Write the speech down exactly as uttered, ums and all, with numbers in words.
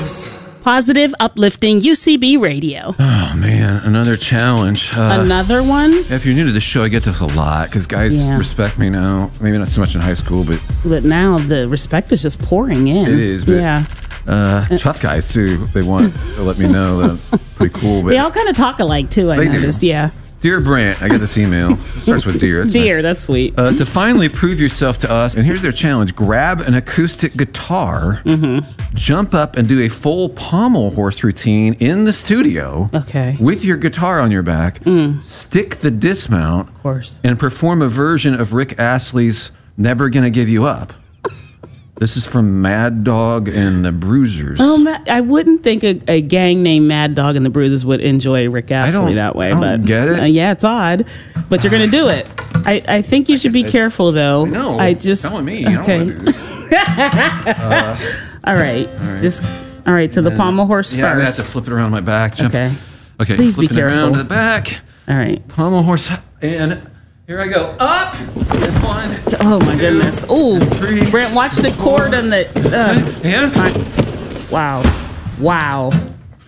Gross. Positive, uplifting U C B radio. Oh, man. Another challenge. Uh, Another one? If you're new to the show, I get this a lot because guys Yeah. respect me now. Maybe not so much in high school, but But now the respect is just pouring in. it is. But, yeah. Uh, tough guys, too. They want to let me know that pretty cool. But They all kind of talk alike, too, I They do. noticed. Yeah. Dear Brant, I got this email. It starts with Dear. That's Dear, nice. that's sweet. Uh, to finally prove yourself to us, and here's their challenge: grab an acoustic guitar, Mm-hmm. jump up and do a full pommel horse routine in the studio. Okay. With your guitar on your back, stick the dismount, Of course. and perform a version of Rick Astley's "Never Gonna Give You Up." This is from Mad Dog and the Bruisers. Oh, Ma- I wouldn't think a, a gang named Mad Dog and the Bruises would enjoy Rick Astley don't- that way. I don't but get it. Uh, yeah, it's odd, but you're gonna do it. I, I think you should be I- careful, though. No, I just telling me. Okay. I don't want to do this. all right. Just all right. So the pommel horse Yeah, I'm gonna have first. to flip it around my back. Jump. Okay. Okay. Please be flipping it careful. around to the back. All right. Pommel horse, and here I go. Up. And one. Oh my goodness. Oh, three, Brent, watch the cord and the. Uh, And wow. Wow.